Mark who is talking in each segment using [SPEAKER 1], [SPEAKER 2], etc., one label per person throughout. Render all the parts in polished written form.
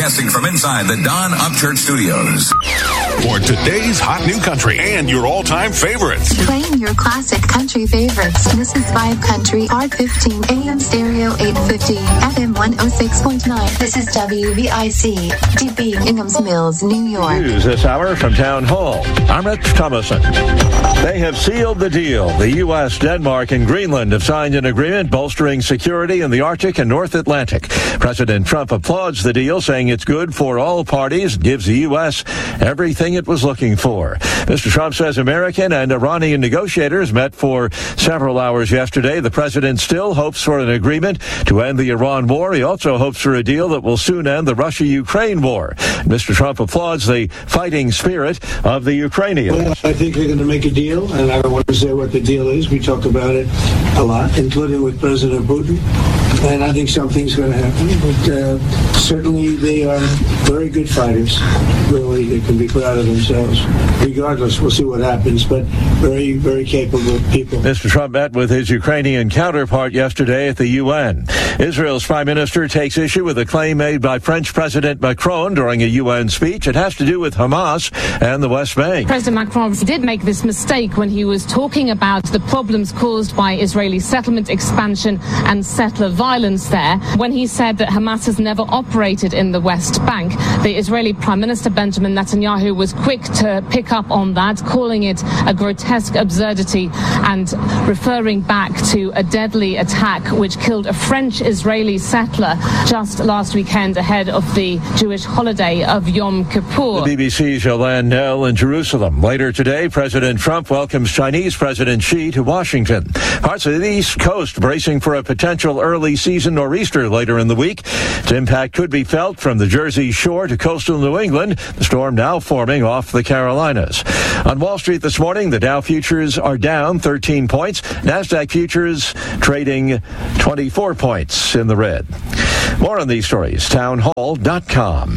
[SPEAKER 1] Broadcasting from inside the Don Upchurch Studios.
[SPEAKER 2] For today's hot new country and your all-time favorites.
[SPEAKER 3] Playing your classic country favorites. This is Vibe Country, R15, AM stereo 850, FM 106.9. This is WVIC, DB, Inghams Mills, New York.
[SPEAKER 4] News this hour from Town Hall. I'm Rich Thomason. They have sealed the deal. The U.S., Denmark, and Greenland have signed an agreement bolstering security in the Arctic and North Atlantic. President Trump applauds the deal, saying it's good for all parties, gives the U.S. everything it was looking for. Mr. Trump says American and Iranian negotiators met for several hours yesterday. The president still hopes for an agreement to end the Iran war. He also hopes for a deal that will soon end the Russia-Ukraine war. Mr. Trump applauds the fighting spirit of the Ukrainians.
[SPEAKER 5] Well, I think they're going to make a deal, and I don't want to say what the deal is. We talk about it a lot, including with President Putin, and I think something's going to happen. But certainly they are very good fighters. Really, they can be proud of themselves. Regardless, we'll see what happens, but very, very capable people.
[SPEAKER 4] Mr. Trump met with his Ukrainian counterpart yesterday at the UN. Israel's prime minister takes issue with a claim made by French President Macron during a UN speech. It has to do with Hamas and the West Bank.
[SPEAKER 6] President Macron did make this mistake when he was talking about the problems caused by Israeli settlement expansion and settler violence there, when he said that Hamas has never operated in the West Bank. The Israeli Prime Minister Benjamin Netanyahu was quick to pick up on that, calling it a grotesque absurdity and referring back to a deadly attack which killed a French-Israeli settler just last weekend ahead of the Jewish holiday of Yom Kippur.
[SPEAKER 4] The BBC's Yolande Knell in Jerusalem. Later today, President Trump welcomes Chinese President Xi to Washington. Parts of the East Coast bracing for a potential early season nor'easter later in the week. Its impact could be felt from the Jersey Shore to coastal New England. The storm now forming off the Carolinas. On Wall Street this morning, the Dow futures are down 13 points. NASDAQ futures trading 24 points in the red. More on these stories, townhall.com.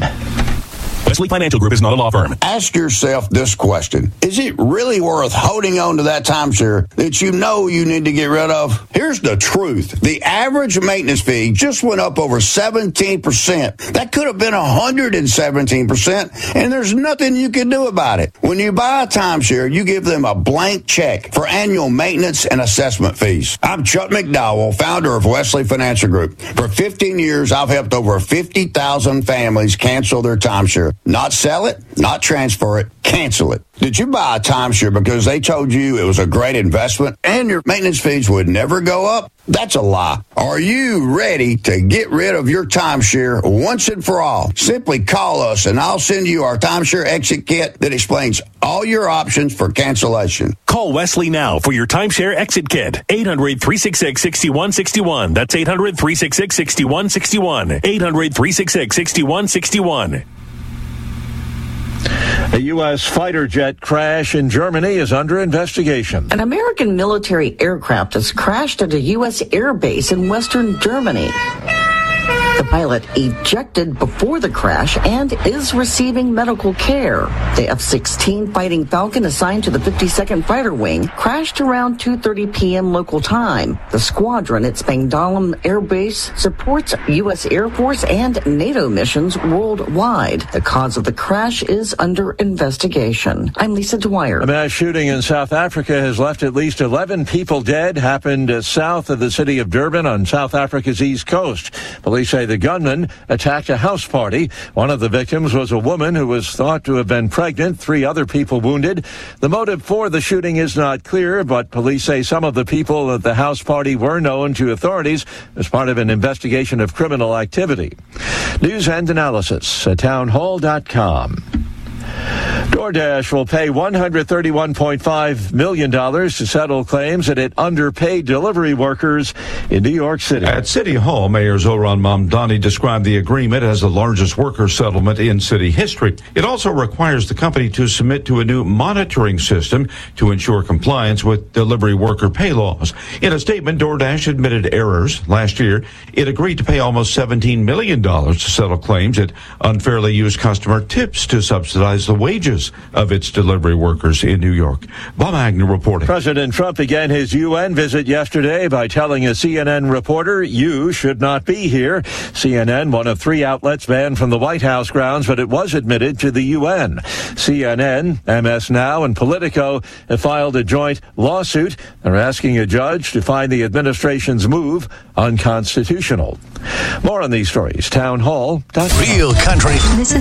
[SPEAKER 2] Wesley Financial Group is not a law firm.
[SPEAKER 7] Ask yourself this question. Is it really worth holding on to that timeshare that you know you need to get rid of? Here's the truth. The average maintenance fee just went up over 17%. That could have been 117%, and there's nothing you can do about it. When you buy a timeshare, you give them a blank check for annual maintenance and assessment fees. I'm Chuck McDowell, founder of Wesley Financial Group. For 15 years, I've helped over 50,000 families cancel their timeshare. Not sell it, not transfer it, cancel it. Did you buy a timeshare because they told you it was a great investment and your maintenance fees would never go up? That's a lie. Are you ready to get rid of your timeshare once and for all? Simply call us and I'll send you our timeshare exit kit that explains all your options for cancellation.
[SPEAKER 2] Call Wesley now for your timeshare exit kit. 800-366-6161. That's 800-366-6161. 800-366-6161.
[SPEAKER 4] A U.S. fighter jet crash in Germany is under investigation.
[SPEAKER 8] An American military aircraft has crashed at a U.S. air base in western Germany. The pilot ejected before the crash and is receiving medical care. The F-16 Fighting Falcon assigned to the 52nd Fighter Wing crashed around 2:30 p.m. local time. The squadron at Spangdahlem Air Base supports U.S. Air Force and NATO missions worldwide. The cause of the crash is under investigation. I'm Lisa Dwyer.
[SPEAKER 4] A mass shooting in South Africa has left at least 11 people dead. Happened south of the city of Durban on South Africa's east coast. Police say the gunman attacked a house party. One of the victims was a woman who was thought to have been pregnant. 3 other people wounded. The motive for the shooting is not clear, but police say some of the people at the house party were known to authorities as part of an investigation of criminal activity. News and analysis at townhall.com. DoorDash will pay $131.5 million to settle claims that it underpaid delivery workers in New York City.
[SPEAKER 9] At City Hall, Mayor Zohran Mamdani described the agreement as the largest worker settlement in city history. It also requires the company to submit to a new monitoring system to ensure compliance with delivery worker pay laws. In a statement, DoorDash admitted errors. Last year, it agreed to pay almost $17 million to settle claims it unfairly used customer tips to subsidize the wages thousands of its delivery workers in New York. Bob Agnew reporting.
[SPEAKER 4] President Trump began his UN visit yesterday by telling a CNN reporter, "You should not be here." CNN, one of 3 outlets banned from the White House grounds, but it was admitted to the UN. CNN, MS Now, and Politico have filed a joint lawsuit. They're asking a judge to find the administration's move unconstitutional. More on these stories, townhall.com.
[SPEAKER 1] Real country.